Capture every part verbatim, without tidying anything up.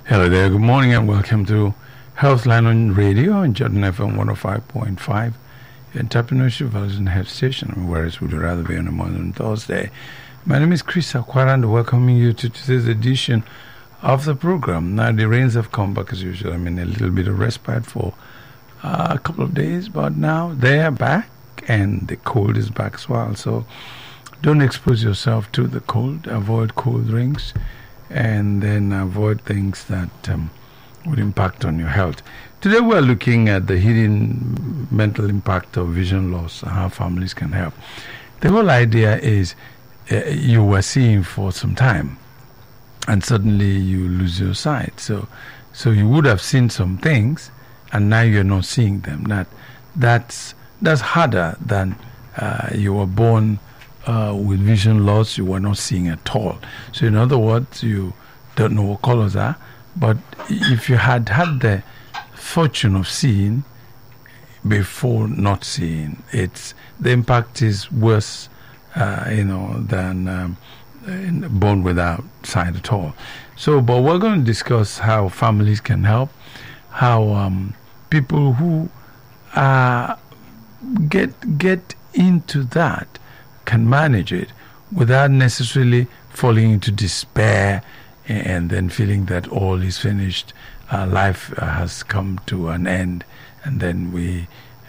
Hello there, good morning and welcome to Healthline on Radio on Jordan F M one oh five point five, Entrepreneurship Values and Health Station, whereas would rather be on a Monday and Thursday. My name is Chris Akwara and welcoming you to today's edition of the program. Now the rains have come back as usual. I'm in a little bit of respite for uh, a couple of days, but now they are back and the cold is back as well. So don't expose yourself to the cold, avoid cold drinks, and then avoid things that um, would impact on your health. Today we're looking at the hidden mental impact of vision loss and how families can help. The whole idea is uh, you were seeing for some time and suddenly you lose your sight. So so you would have seen some things and now you're not seeing them. That That's, that's harder than uh, you were born Uh, with vision loss, you were not seeing at all. So in other words, you don't know what colors are, but if you had had the fortune of seeing before not seeing, it's the impact is worse, uh, you know, than um, born without sight at all. So, but we're going to discuss how families can help, how um, people who uh, get get into that can manage it without necessarily falling into despair and then feeling that all is finished, uh, life uh, has come to an end, and then we,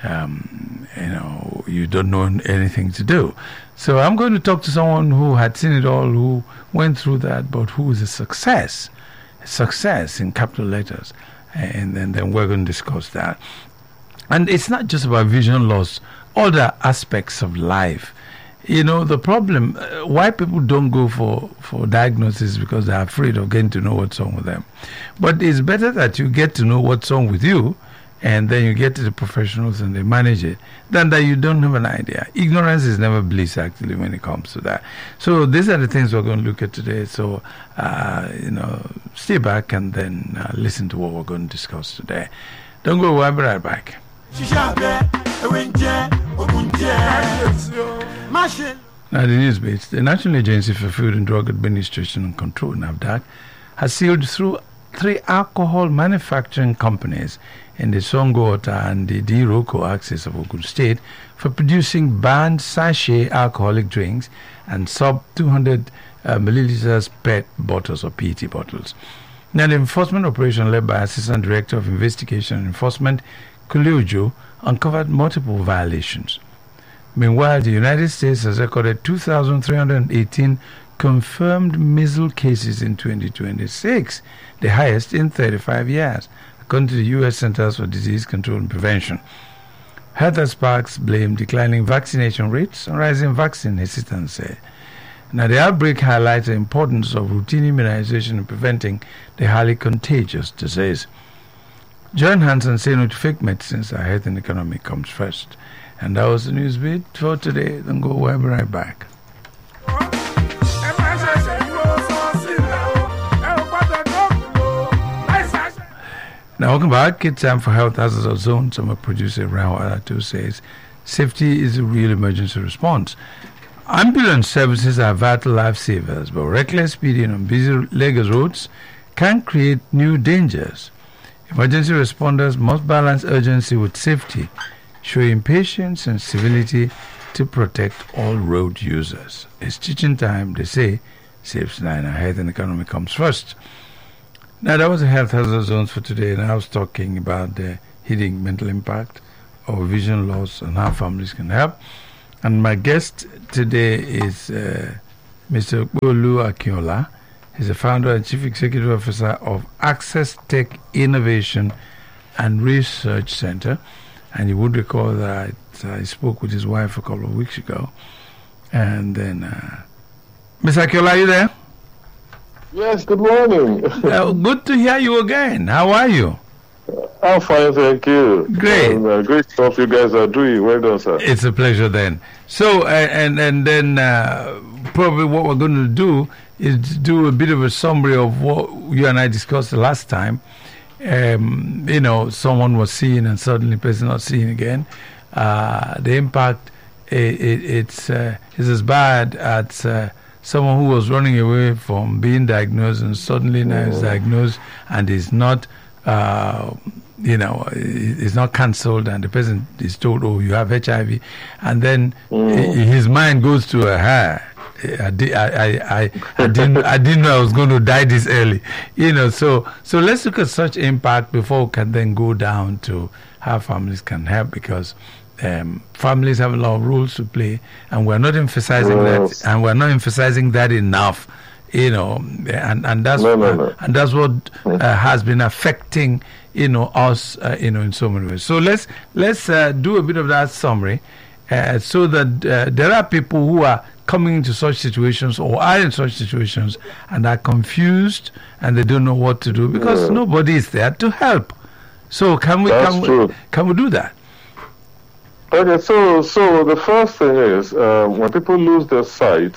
um, you know, you don't know anything to do. So I'm going to talk to someone who had seen it all, who went through that, but who is a success, a success in capital letters, and then, then we're going to discuss that. And it's not just about vision loss, other aspects of life. You know, the problem, uh, why people don't go for, for diagnosis because they're afraid of getting to know what's wrong with them. But it's better that you get to know what's wrong with you and then you get to the professionals and they manage it than that you don't have an idea. Ignorance is never bliss, actually, when it comes to that. So these are the things we're going to look at today. So, uh, you know, stay back and then uh, listen to what we're going to discuss today. Don't go away, I'll be right back. Now the news bits. The National Agency for Food and Drug Administration and Control, NAFDAC, has sealed through three alcohol manufacturing companies in the Songo-Ota and the D-Roko axis of Ogun State for producing banned sachet alcoholic drinks and sub two hundred uh, milliliters P E T bottles or P E T bottles. Now the enforcement operation led by Assistant Director of Investigation and Enforcement, Kuliojo, uncovered multiple violations. Meanwhile, the United States has recorded two thousand three hundred eighteen confirmed measles cases in twenty twenty-six, the highest in thirty-five years, according to the U S Centers for Disease Control and Prevention. Health experts blame declining vaccination rates and rising vaccine hesitancy. Now, the outbreak highlights the importance of routine immunization in preventing the highly contagious disease. Join hands and say no to fake medicines. Our health and economy comes first. And that was the news bit for today. Then go away, I'll be right back. Now, welcome back. It's time for Health Hazard Zone. Summer producer Rahul Alatu says, safety is a real emergency response. Ambulance services are vital lifesavers, but reckless speeding on busy Lagos roads can create new dangers. Emergency responders must balance urgency with safety, showing patience and civility to protect all road users. It's teaching time, they say, saves nine. Our health and economy comes first. Now, that was the Health Hazard Zones for today, and I was talking about the hidden mental impact of vision loss and how families can help. And my guest today is uh, Mister Bolu Akinola. He's the founder and chief executive officer of Access Tech Innovation and Research Center. And you would recall that I spoke with his wife a couple of weeks ago. And then, uh, Mister Akinola, are you there? Yes, good morning. uh, good to hear you again. How are you? I'm fine, thank you. Great. And, uh, great stuff you guys are doing. Well done, sir. It's a pleasure then. So, uh, and, and then uh, probably what we're going to do is do a bit of a summary of what you and I discussed the last time. Um, you know, someone was seeing and suddenly person not seeing again. Uh, the impact, it, it, it's, uh, is as bad as uh, someone who was running away from being diagnosed and suddenly now is diagnosed and is not, uh, you know, is not cancelled, and the person is told, oh, you have H I V, and then Mm. i- his mind goes to a hair. I, di- I, I, I, I didn't I didn't know I was going to die this early, you know. So so let's look at such impact before we can then go down to how families can help, because um, families have a lot of roles to play, and we're not emphasizing Yes. that, and we're not emphasizing that enough, you know. And and that's No, no, no. and that's what uh, has been affecting, you know, us, uh, you know, in so many ways. So let's let's uh, do a bit of that summary, uh, so that uh, there are people who are coming into such situations or are in such situations and are confused and they don't know what to do because Yeah. nobody is there to help. So can we That's can we, true. can we do that? Okay, so so the first thing is uh, when people lose their sight,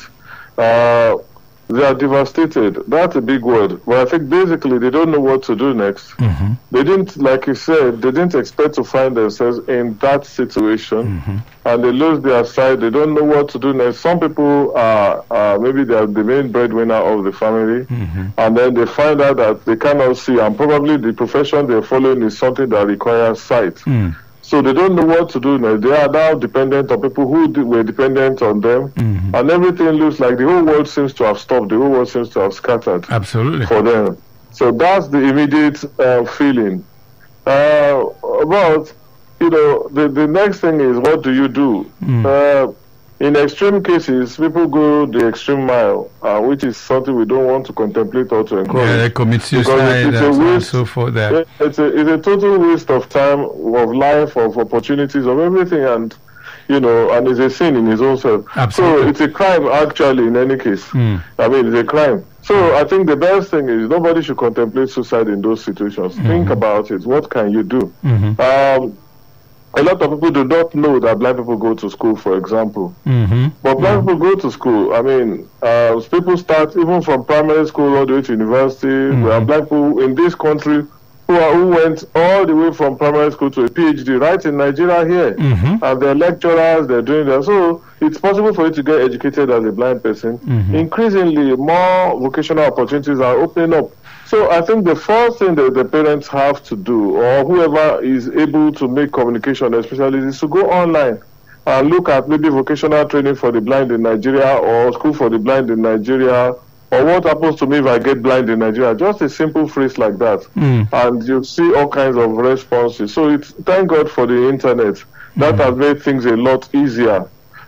uh, they are devastated. That's a big word, but I think basically they don't know what to do next. Mm-hmm. They didn't, like you said, they didn't expect to find themselves in that situation, Mm-hmm. and they lose their sight. They don't know what to do next. Some people are uh, maybe they are the main breadwinner of the family, Mm-hmm. and then they find out that they cannot see, and probably the profession they're following is something that requires sight. Mm. So they don't know what to do now. They are now dependent on people who d- were dependent on them, Mhm. and everything looks like the whole world seems to have stopped. The whole world seems to have scattered Absolutely. for them. So that's the immediate uh, feeling. Uh, but you know, the the next thing is, what do you do? Mm. Uh, in extreme cases, people go the extreme mile, uh, which is something we don't want to contemplate or to encourage. Yeah, they commit Because it's- suicide it's a and so on and waste- so forth. There. Yeah, It's a, it's a total waste of time, of life, of opportunities, of everything, and you know, and it's a sin in his own self. Absolutely. So it's a crime, actually, in any case. Mm. I mean, it's a crime. So I think the best thing is nobody should contemplate suicide in those situations. Think about it. What can you do? Mm-hmm. Um, a lot of people do not know that blind people go to school, for example. Mm-hmm. But blind people go to school. I mean, uh, people start even from primary school all the way to university. We have blind people in this country who, are, who went all the way from primary school to a PhD right in Nigeria here. Mm-hmm. And they're lecturers, they're doing that. So it's possible for you to get educated as a blind person. Mhm. Increasingly, more vocational opportunities are opening up. So I think the first thing that the parents have to do, or whoever is able to make communication, especially, is to go online and look at maybe vocational training for the blind in Nigeria, or school for the blind in Nigeria, or what happens to me if I get blind in Nigeria. Just a simple phrase like that. Mm. And you see all kinds of responses. So it's, thank God for the internet. That has made things a lot easier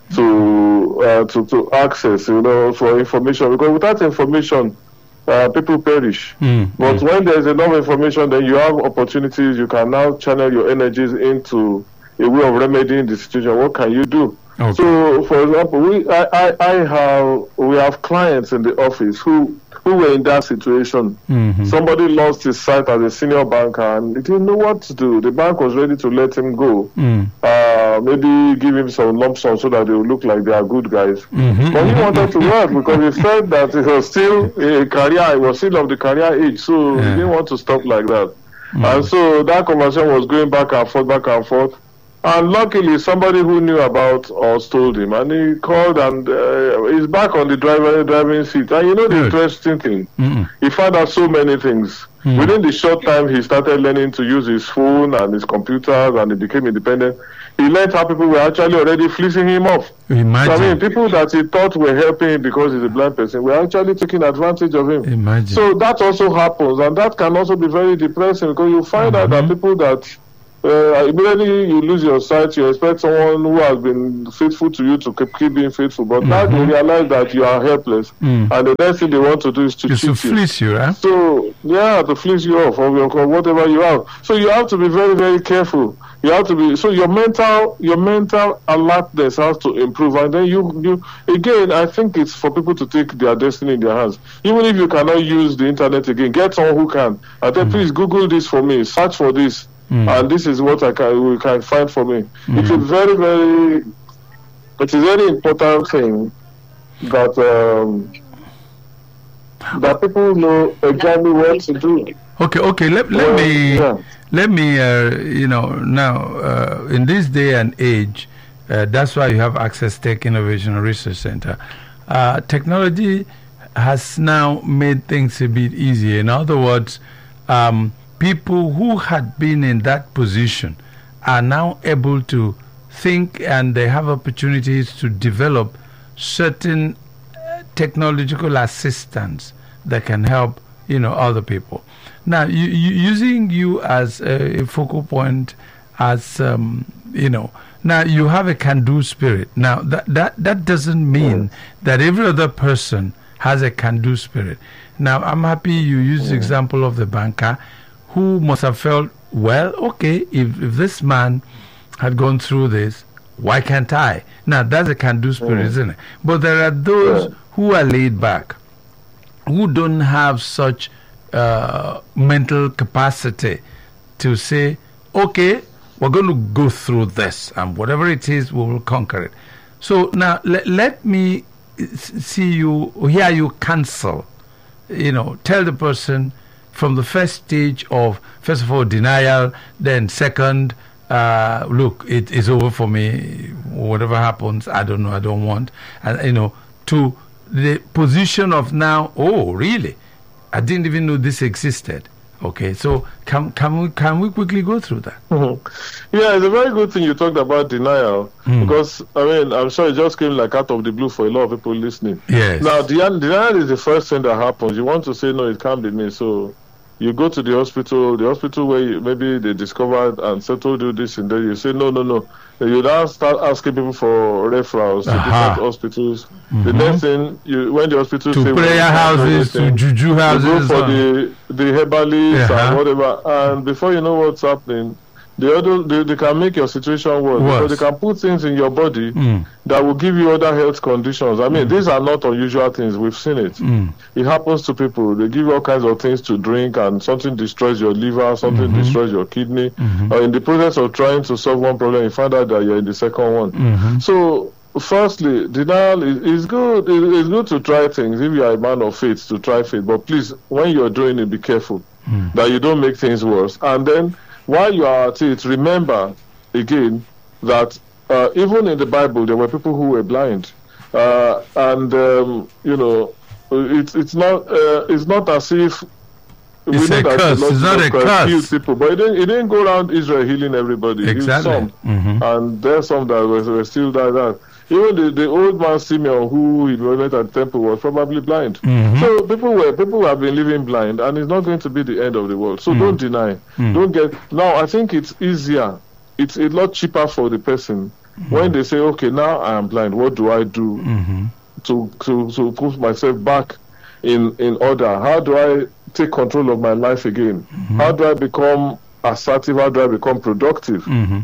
to uh, to to access, you know, for information. Because without information, uh, people perish. Mm. But when there's enough information, then you have opportunities. You can now channel your energies into a way of remedying the situation. What can you do? Okay. So, for example, we I, I, I have we have clients in the office who who were in that situation. Mhm. Somebody lost his sight as a senior banker and he didn't know what to do. The bank was ready to let him go. Mm. Uh, maybe give him some lump sum so that they will look like they are good guys. Mhm. But he wanted to work because he felt that he was still a career, he was still of the career age, so Yeah. he didn't want to stop like that. And so that conversation was going back and forth, back and forth. And luckily, somebody who knew about us told him, and he called, and uh, he's back on the driver driving seat. And you know the Good. interesting thing, Mm-mm. he found out so many things. Mm. Within the short time, he started learning to use his phone and his computers, and he became independent. He learned how people were actually already fleecing him off. Imagine. So, I mean, people that he thought were helping him because he's a blind person were actually taking advantage of him. Imagine. So that also happens, and that can also be very depressing because you find out that people that uh, immediately you lose your sight, you expect someone who has been faithful to you to keep, keep being faithful, but now they realize that you are helpless, Mm. and the next thing they want to do is to Just to cheat you. fleece you, right? So yeah, to fleece you off of your or whatever you have. So you have to be very, very careful. You have to be so your mental your mental alertness has to improve, and then you you again. I think it's for people to take their destiny in their hands. Even if you cannot use the internet again, get someone who can. And then please Google this for me. Search for this, Mm. and this is what I can we can find for me. It's a very, very it's a very important thing that um, that people know exactly what to do. Okay, okay. Let let Well, me yeah. let me uh, you know now uh, in this day and age, uh, that's why you have Access Tech Innovation and Research Center. uh, technology has now made things a bit easier. In other words, um, people who had been in that position are now able to think, and they have opportunities to develop certain uh, technological assistance that can help, you know, other people. Now, you, you, using you as a, a focal point, as um, you know, now you have a can-do spirit. Now, that that that doesn't mean yeah. that every other person has a can-do spirit. Now, I'm happy you used yeah. the example of the banker who must have felt, well, okay, if, if this man had gone through this, why can't I? Now, that's a can-do spirit, yeah. isn't it? But there are those yeah. who are laid back, who don't have such uh, mental capacity to say, okay, we're going to go through this, and whatever it is, we will conquer it. So now, le- let me see you, hear you counsel, you know, tell the person from the first stage of, first of all, denial, then second, uh, look, it is over for me, whatever happens, I don't know, I don't want, and, you know, to the position of now, oh, really? I didn't even know this existed. Okay, so can can we can we quickly go through that? Mm-hmm. Yeah, it's a very good thing you talked about denial mm. because I mean I'm sure it just came like out of the blue for a lot of people listening. Yes. Now denial, denial is the first thing that happens. You want to say no, it can't be me. So you go to the hospital, the hospital where you, maybe they discovered and settled you this, and then you say no, no, no. You now start asking people for referrals to uh-huh. different hospitals. Mm-hmm. The next thing, you when the hospital to say prayer houses, to juju houses, you go for the the herbalists uh-huh. and whatever, and before you know what's happening, the other they, they can make your situation worse because they can put things in your body mm. that will give you other health conditions. I mean, mm. these are not unusual things. We've seen it. Mm. It happens to people. They give you all kinds of things to drink, and something destroys your liver, something mm-hmm. destroys your kidney. Mm-hmm. Uh, in the process of trying to solve one problem, you find out that you're in the second one. Mm-hmm. So, firstly, denial is, is good. It, it's good to try things if you are a man of faith to try faith. But please, when you're doing it, be careful mm. that you don't make things worse. And then, while you are at it, remember again that uh, even in the Bible there were people who were blind, uh, and um, you know, it's it's not uh, it's not as if we it's know a that curse. It's not a curse. People, but it didn't, it didn't go around Israel healing everybody. Exactly. Some, mm-hmm. and there's some that were, were still like that. Even the, the old man Simeon, who he met at the temple, was probably blind. Mm-hmm. So people were people have been living blind, and it's not going to be the end of the world. So mm-hmm. don't deny. Mm-hmm. Don't get now. I think it's easier. It's a lot cheaper for the person mm-hmm. when they say, "Okay, now I am blind. What do I do mm-hmm. to to to put myself back in in order? How do I take control of my life again? Mm-hmm. How do I become assertive? How do I become productive?" Mm-hmm.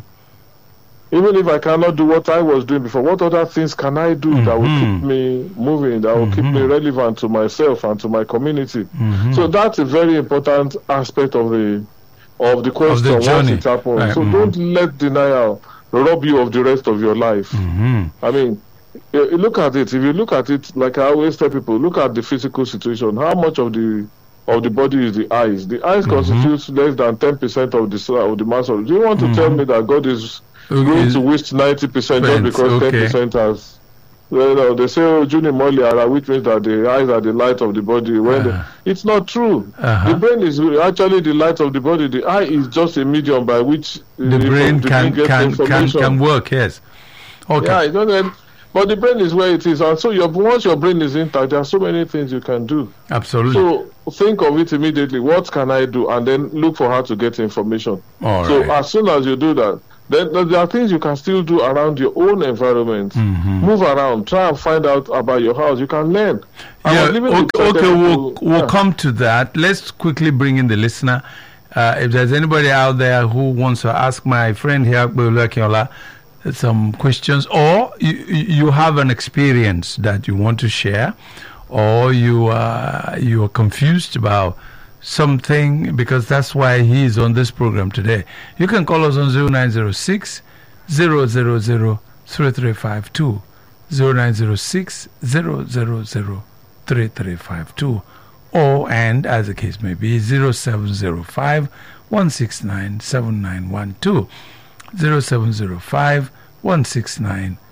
Even if I cannot do what I was doing before, what other things can I do mm-hmm. that will keep me moving, that will mm-hmm. keep me relevant to myself and to my community? Mm-hmm. So that's a very important aspect of the of the question of the once it happens. Right. So mm-hmm. don't let denial rob you of the rest of your life. Mm-hmm. I mean, look at it. If you look at it, like I always tell people, look at the physical situation. How much of the of the body is the eyes? The eyes mm-hmm. constitutes less than ten percent of the of the mass of. Do you want to mm-hmm. tell me that God is going to waste ninety percent just because ten okay. percent has? You know, they say, oh, Juni Moliara, which means that the eyes are the light of the body. When uh, the, it's not true. Uh-huh. The brain is actually the light of the body. The eye is just a medium by which the brain the can brain can, can can work. Yes. Okay. Yeah, it doesn't. But the brain is where it is, and so your, once your brain is intact, there are so many things you can do. Absolutely. So think of it immediately. What can I do? And then look for how to get information. All so right. as soon as you do that, then there are things you can still do around your own environment. Mm-hmm. Move around. Try and find out about your house. You can learn. Yeah, okay, okay we'll, we'll yeah. come to that. Let's quickly bring in the listener. Uh, if there's anybody out there who wants to ask my friend here, Akiola, some questions, or you, you have an experience that you want to share, or you uh, you are confused about something, because that's why he is on this program today, you can call us on zero nine zero six, zero zero zero, three three five two, zero nine zero six, zero zero zero, three three five two, or, and as the case may be, zero seven zero five, one six nine, seven nine one two. zero seven zero five, one six nine,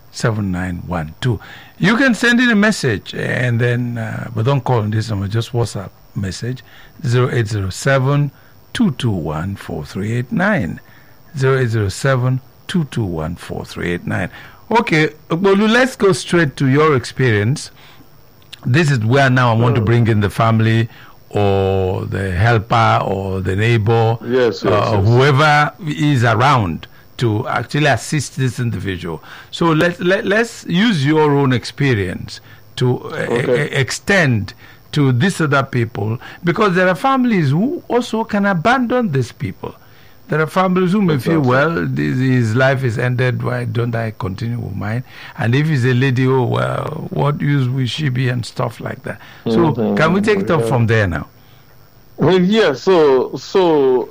seven nine one two. You can send in a message and then, uh, but don't call on this number, just WhatsApp message zero eight zero seven, two two one, four three eight nine. zero eight zero seven, two two one, four three eight nine. Okay, Bolu, let's go straight to your experience. This is where now I want to bring in the family or the helper or the neighbor, yes, yes, uh, yes. whoever is around to actually assist this individual. So let, let, let's use your own experience to uh, Okay. e- extend to these other people, because there are families who also can abandon these people. There are families who may feel, well, this, his life is ended, why don't I continue with mine? And if it's a lady, oh, well, what use will she be, and stuff like that. So Mhm. can we take it up Yeah. from there now? Well, yeah, so so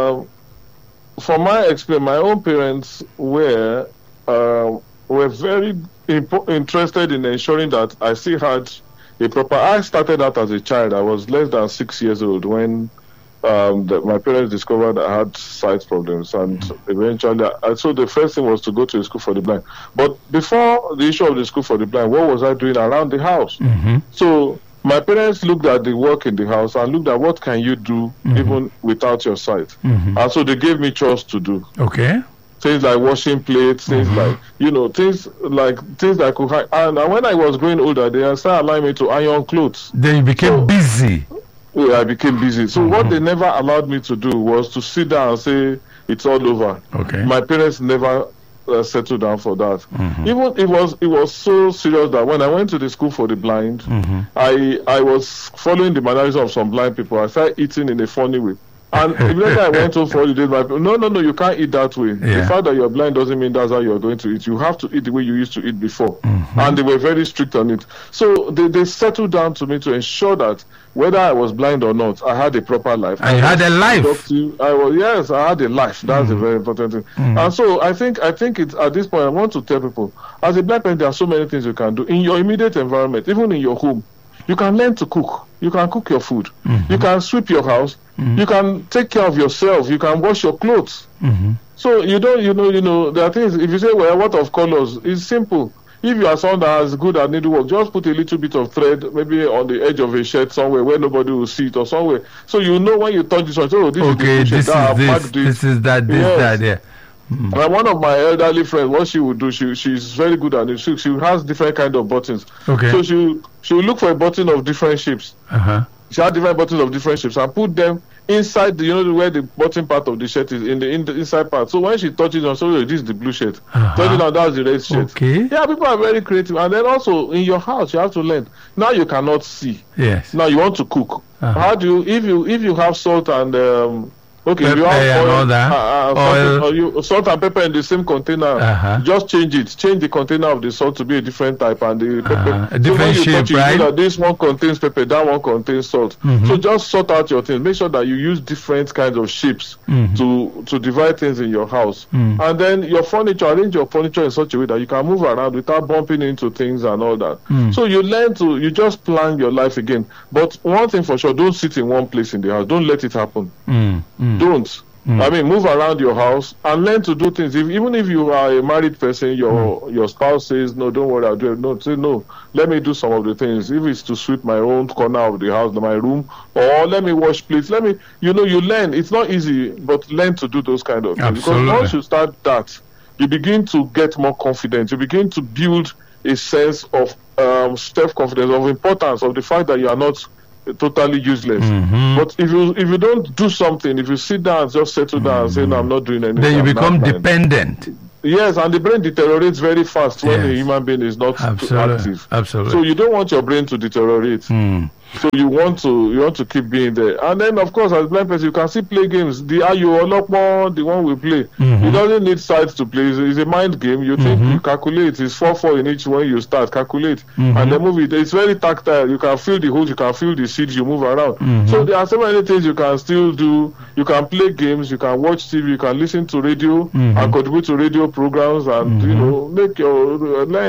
uh, from my experience, my own parents were uh, were very impo- interested in ensuring that I still had a proper. I started out as a child. I was less than six years old when um, the, my parents discovered I had sight problems, and mm-hmm. eventually, I, so the first thing was to go to a school for the blind. But before the issue of the school for the blind, what was I doing around the house? Mm-hmm. So my parents looked at the work in the house and looked at what can you do mm-hmm. even without your sight. Mm-hmm. And so they gave me chores to do. Okay. Things like washing plates, things mm-hmm. like, you know, things like things that I could hide. And, and when I was growing older, they started allowing me to iron clothes. Then you became so, busy. Yeah, I became busy. So mm-hmm. what they never allowed me to do was to sit down and say, it's all over. Okay. My parents never uh, settled down for that. Mm-hmm. Even it was it was so serious that when I went to the school for the blind, mm-hmm. I I was following the mannerism of some blind people. I started eating in a funny way. And immediately I went home for holidays, my people, no, no, no, you can't eat that way. Yeah. The fact that you're blind doesn't mean that's how you're going to eat. You have to eat the way you used to eat before. Mm-hmm. And they were very strict on it. So they, they settled down to me to ensure that whether I was blind or not, I had a proper life. I, I had a life. I was, yes, I had a life. That's mm-hmm. a very important thing. Mm-hmm. And so I think I think it's at this point I want to tell people, as a blind person, there are so many things you can do in your immediate environment, even in your home. You can learn to cook. You can cook your food. Mm-hmm. You can sweep your house. Mm-hmm. You can take care of yourself. You can wash your clothes. Mm-hmm. So you don't, you know, you know, there are things. If you say, well, what of colors? It's simple. If you are someone that is good at needlework, just put a little bit of thread, maybe on the edge of a shirt somewhere where nobody will see it, or somewhere. So you know when you touch this one, oh, this okay, is this, that is this, this is that, this, yes. that, yeah. Mm-hmm. And one of my elderly friends, what she would do, she she's very good at it. She, she has different kind of buttons. Okay. So she she will look for a button of different shapes. Uh-huh. She had different buttons of different shapes and put them inside the, you know, where the bottom part of the shirt is, in the, in the inside part. So when she touches on, so oh, this is the blue shirt. Uh-huh. Touching on, that's the red shirt. Okay. Yeah, people are very creative. And then also in your house, you have to learn. Now you cannot see. Yes. Now you want to cook. Uh-huh. How do you, if you if you have salt and um, okay, pepper you have oil, and all that. Uh, uh, oil. Or you, salt and pepper in the same container. Uh-huh. Just change it. Change the container of the salt to be a different type and the pepper. Uh-huh. A different so shape, it, right? You know that this one contains pepper, that one contains salt. Mm-hmm. So just sort out your things. Make sure that you use different kinds of shapes mm-hmm. to to divide things in your house. Mm-hmm. And then your furniture, arrange your furniture in such a way that you can move around without bumping into things and all that. Mm-hmm. So you learn to, you just plan your life again. But one thing for sure, don't sit in one place in the house. Don't let it happen. Mm-hmm. Don't. Mm. I mean, move around your house and learn to do things. If, even if you are a married person, your mm. your spouse says, no, don't worry, I'll do it. No, say, no, let me do some of the things. If it's to sweep my own corner of the house, my room, or let me wash plates, let me, you know, you learn. It's not easy, but learn to do those kind of things. Absolutely. Because once you start that, you begin to get more confident. You begin to build a sense of um, self-confidence, of importance, of the fact that you are not totally useless. Mm-hmm. But if you if you don't do something, if you sit down and just settle down mm-hmm. and say, no, I'm not doing anything, then you I'm become dependent. Yes, and the brain deteriorates very fast when yes. a human being is not Absolutely. active. Absolutely. So you don't want your brain to deteriorate. Mm. So you want to you want to keep being there. And then of course, as blind person, you can still play games. The Ayo Olokmo, the one we play, mm-hmm. it doesn't need sides to play. It's, it's a mind game. You think mm-hmm. you calculate. It's four four in each when you start. Calculate mm-hmm. and then move it. It's very tactile. You can feel the holes. You can feel the seeds. You move around. Mm-hmm. So there are so many things you can still do. You can play games. You can watch T V. You can listen to radio mm-hmm. and contribute to radio programs and mm-hmm. you know make your uh, learn.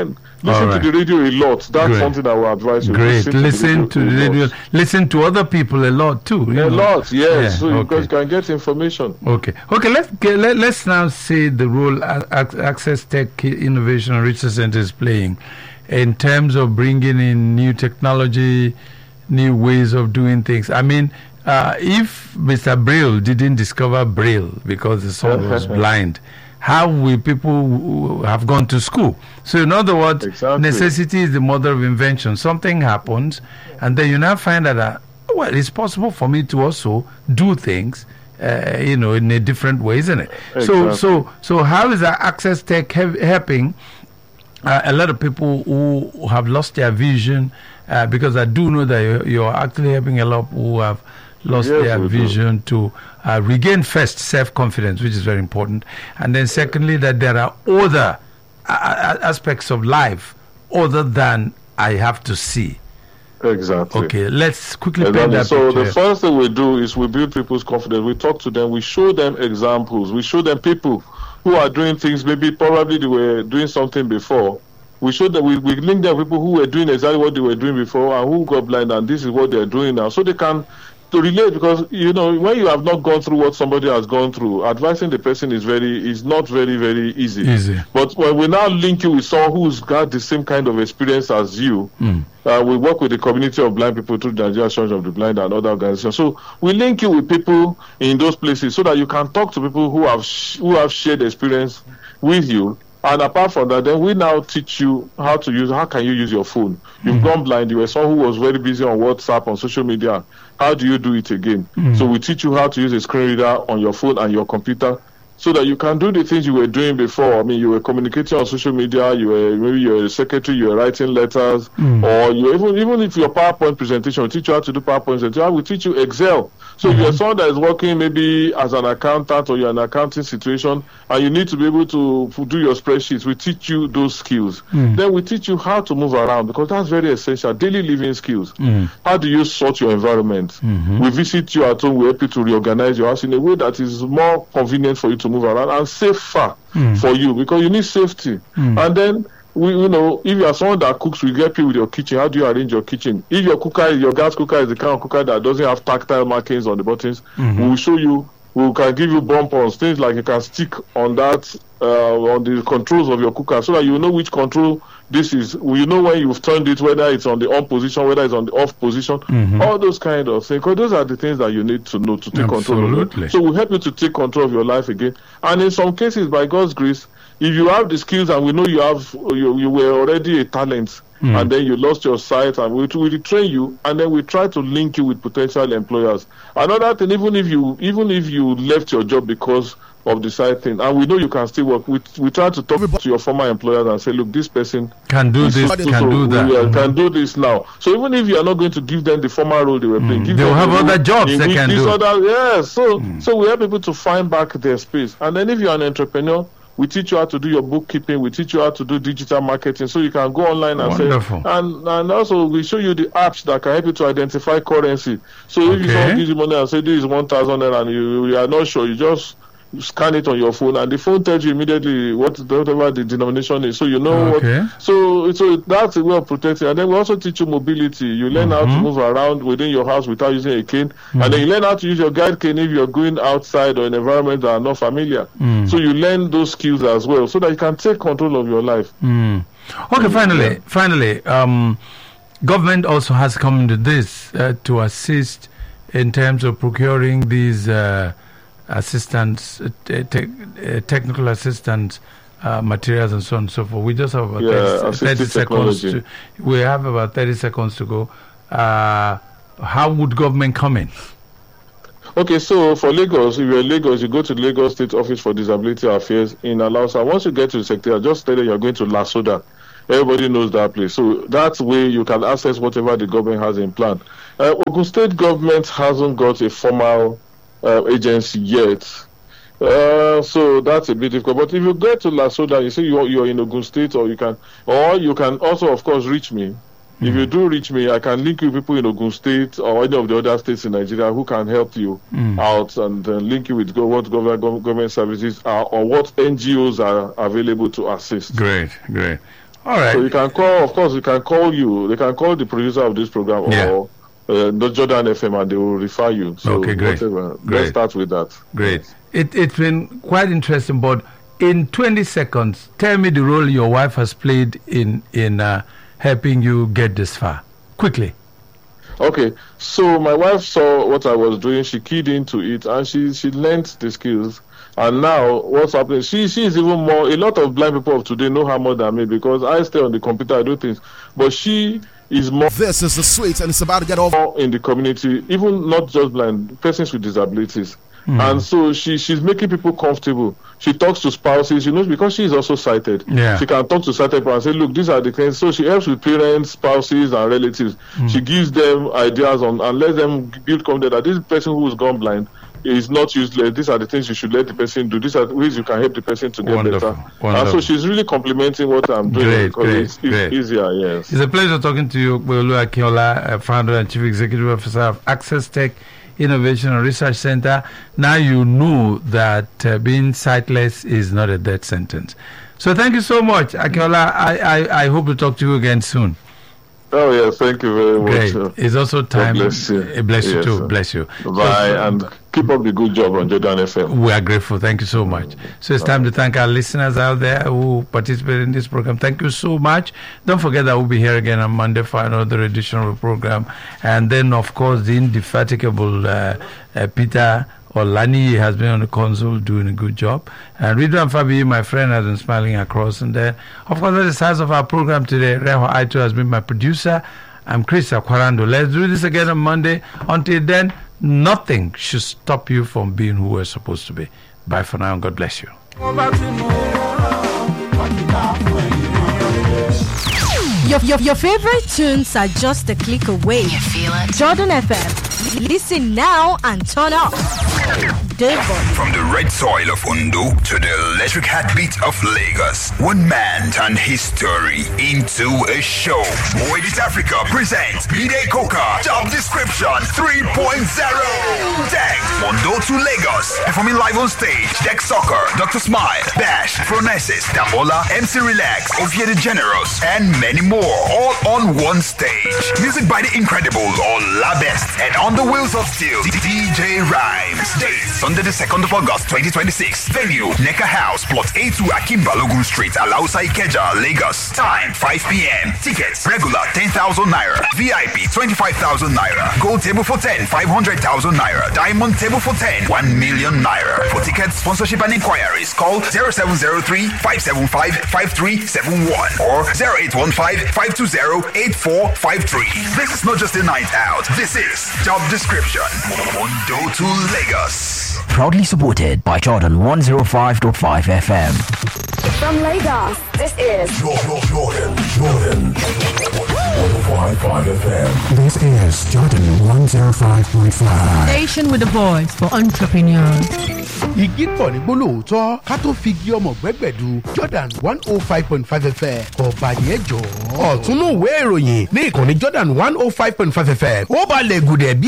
Listen right. to the radio a lot. That's Great. something I will advise you. Great. Listen to the a radio. lot. Listen to other people a lot too. you A know. lot, yes. Yeah, so you okay. guys can get information. Okay. Okay. Let's get, let, let's now see the role A- Ac- Access Tech Innovation Research Center is playing in terms of bringing in new technology, new ways of doing things. I mean, uh, if Mister Braille didn't discover Braille because the son was blind, how will people who have gone to school? So in other words, Exactly. necessity is the mother of invention. Something happens, and then you now find that, uh, well, it's possible for me to also do things, uh, you know, in a different way, isn't it? So, Exactly. so, so how is that Access Tech hev- helping uh, a lot of people who have lost their vision? Uh, because I do know that you're, you're actually helping a lot who have lost Yes, their we do. vision to uh, regain first self-confidence, which is very important, and then secondly that there are other uh, aspects of life other than I have to see. Exactly. Okay, let's quickly paint Exactly. that So picture. the first thing we do is we build people's confidence. We talk to them. We show them examples. We show them people who are doing things. Maybe probably they were doing something before. We show them. We, we link them with people who were doing exactly what they were doing before and who got blind, and this is what they're doing now, so they can to relate. Because you know, when you have not gone through what somebody has gone through, advising the person is very is not very very easy. Easy. But when we now link you with someone who's got the same kind of experience as you, Mm. uh, we work with the community of blind people through the Nigerian Association of the Blind and other organizations. So we link you with people in those places so that you can talk to people who have sh- who have shared experience with you. And apart from that, then we now teach you how to use, how can you use your phone? You've Mm-hmm. gone blind, you were someone who was very busy on WhatsApp, on social media. How do you do it again? Mm-hmm. So we teach you how to use a screen reader on your phone and your computer so that you can do the things you were doing before. I mean, you were communicating on social media, you were, maybe you were a secretary, you were writing letters, Mm. or you even, even if your PowerPoint presentation, we teach you how to do PowerPoint presentation, we teach you Excel. So Mhm. you're someone that is working maybe as an accountant or you're in an accounting situation and you need to be able to f- do your spreadsheets. We teach you those skills. Mm. Then we teach you how to move around because that's very essential. Daily living skills. Mm. How do you sort your environment? Mhm. We visit you at home, we help you to reorganize your house in a way that is more convenient for you to move around and safer Mm. for you because you need safety. Mm. And then we, you know, if you are someone that cooks, we help you with your kitchen. How do you arrange your kitchen? If your cooker, your gas cooker is the kind of cooker that doesn't have tactile markings on the buttons, Mhm. we will show you. We can give you bumpers, things like you can stick on that, uh, on the controls of your cooker, so that you know which control this is. You know when you've turned it, whether it's on the on position, whether it's on the off position, Mhm. all those kind of things. Because those are the things that you need to know to take control of Absolutely. it. So we help you to take control of your life again. And in some cases, by God's grace, if you have the skills and we know you have, you, you were already a talent, Mm. and then you lost your sight, and we we train you, and then we try to link you with potential employers. Another thing, even if you even if you left your job because of the sight thing, and we know you can still work, we we try to talk to your former employers and say, look, this person Can do is this, so- can so do that. we, uh, Mhm. can do this now. So even if you are not going to give them the former role they were playing, Mm. give They will them have the other role jobs in they which can this do. Other, yes, so Mm. so we help people to find back their space. And then if you are an entrepreneur, we teach you how to do your bookkeeping. We teach you how to do digital marketing, so you can go online and Wonderful. say. And and also we show you the apps that can help you to identify currency. So if you Okay. someone gives you money and say this is one thousand naira and you, you are not sure, you just scan it on your phone and the phone tells you immediately what whatever the denomination is, so you know Okay. what. So so that's a way of protecting. And then we also teach you mobility. You learn how to Mhm. move around within your house without using a cane, Mhm. and then you learn how to use your guide cane if you're going outside or in environments that are not familiar. Mm. So you learn those skills as well, so that you can take control of your life. Mm. Okay, finally, Yeah. finally, um, government also has come into this uh, to assist in terms of procuring these uh, assistance, uh, te- te- uh, technical assistance uh, materials and so on and so forth. We just have about Yeah, thirty, assistive thirty seconds. To, technology. we have about thirty seconds to go. Uh, how would government come in? Okay, so for Lagos, if you're in Lagos, you go to the Lagos State Office for Disability Affairs in Alausa. Once you get to the secretariat, just tell them you're going to Lasoda. Everybody knows that place. So that way you can access whatever the government has in plan. Uh, Ogun State government hasn't got a formal uh, agency yet. Uh, so that's a bit difficult. But if you get to Lasoda, you say you're, you're in Ogun State, or you can, or you can also, of course, reach me. If you do reach me, I can link you with people in Ogun State or any of the other states in Nigeria who can help you Mm. out and uh, link you with go- what government, government services are or what N G Os are available to assist. Great, great. All right. So you can call, of course, you can call you. They can call the producer of this program Yeah. or uh, the Jordan F M, and they will refer you. So Okay, great. whatever. Great. Let's start with that. Great. It, it's been quite interesting, but in twenty seconds, tell me the role your wife has played in, in uh, helping you get this far. Quickly. Okay, so my wife saw what I was doing. She keyed into it, and she she learned the skills. And now, what's happening? She she is even more. A lot of blind people of today know her more than me because I stay on the computer, I do things. But she is more. This is the sweet, and it's about to get off. More in the community, even not just blind, persons with disabilities. Mm. And so she she's making people comfortable. She talks to spouses, you know, because she is also sighted. Yeah. She can talk to sighted people and say, look, these are the things. So she helps with parents, spouses, and relatives. Mm. She gives them ideas on and let them build confidence that this person who has gone blind is not useless. These are the things you should let the person do. These are the ways you can help the person to get Wonderful. better. Wonderful. And so she's really complimenting what I'm doing Great, because great, it's, it's great. easier, yes. It's a pleasure talking to you, Okpebholo Akinola, uh, founder and chief executive officer of Access Tech Innovation and Research Center. Now you know that uh, being sightless is not a death sentence. So thank you so much, Akinola. I, I, I hope to talk to you again soon. Oh, yes, thank you very much. Great. It's also time. bless you. Uh, Bless you Yes, too. sir. Bless you. Bye, So- and keep up the good job on Jordan F M. We are grateful. Thank you so much. So it's time to thank our listeners out there who participate in this program. Thank you so much. Don't forget that we'll be here again on Monday for another edition of the program. And then, of course, the indefatigable uh, uh, Peter Olani has been on the console doing a good job. And Ridwan Fabi, my friend, has been smiling across. And then, of course, that's the size of our program today. Reho Aito has been my producer. I'm Chris Akwarando. Let's do this again on Monday. Until then, nothing should stop you from being who we're supposed to be. Bye for now, and God bless you. Your, your, your favorite tunes are just a click away. You feel it? Jordan F M. Listen now and turn up. The voice. From the red soil of Ondo to the electric heartbeat of Lagos, one man turned his story into a show. Moedit Africa presents B-Day Coca Job Description three point oh. Tagged Ondo to Lagos. Performing live on stage, Dex Soccer, Doctor Smile, Bash, Phronesis, Damola, M C Relax, Ovia the Generous, and many more. All on one stage. Music by the incredible Ola Best. And on the wheels of steel, D J Rhymes. Dates Sunday the second of August twenty twenty-six. Venue, Neka House, Plot A two Akim Balogun Street, Alausa Ikeja, Lagos. Time, five p.m. Tickets, regular ten thousand naira. V I P, twenty-five thousand naira. Gold table for ten, five hundred thousand naira. Diamond table for ten, one million naira. For tickets, sponsorship and inquiries, call zero seven zero three, five seven five, five three seven one or zero eight one five, five two zero, eight four five three. This is not just a night out. This is Job Description. Mondo to Lagos. Proudly supported by Jordan one oh five point five F M. From Lagos, this is Jordan, Jordan, Jordan. one oh five point five F M. This is Jordan one oh five point five. Station with the voice for entrepreneurs. igi pọ̀ ní gbólóòótọ́ ká tó fi igi ọmọ gbẹ́gbẹ̀du Jordan one oh five point five F M kò bàjẹ́ jọ. ọ̀túnú ìwé ìròyìn ní ìkànnì Jordan one oh five point five F M ó balẹ̀ gùdẹ̀ bí